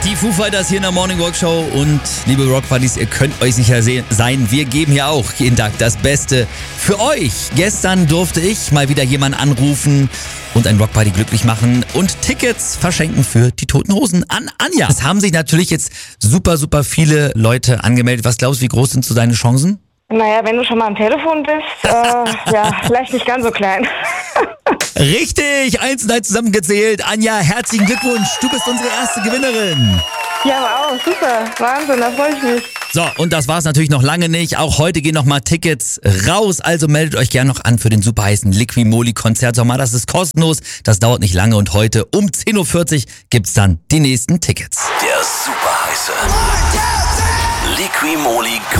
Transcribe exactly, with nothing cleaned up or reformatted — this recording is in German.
Die Foo Fighters hier in der Morning Walk Show und liebe Rock Buddies, ihr könnt euch sicher se- sein, wir geben hier auch jeden Tag das Beste für euch. Gestern durfte ich mal wieder jemanden anrufen und einen Rock Buddy glücklich machen und Tickets verschenken für die Toten Hosen an Anja. Es haben sich natürlich jetzt super, super viele Leute angemeldet. Was glaubst du, wie groß sind so deine Chancen? Naja, wenn du schon mal am Telefon bist, äh, ja, vielleicht nicht ganz so klein. Richtig, eins und eins zusammengezählt. Anja, herzlichen Glückwunsch, du bist unsere erste Gewinnerin. Ja, aber auch, super, Wahnsinn, da freue ich mich. So, und das war's natürlich noch lange nicht. Auch heute gehen nochmal Tickets raus. Also meldet euch gerne noch an für den super heißen Liqui-Moly-Konzert. Sag mal, das ist kostenlos. Das dauert nicht lange. Und heute um zehn Uhr vierzig gibt's dann die nächsten Tickets. Der super heiße Liqui-Moly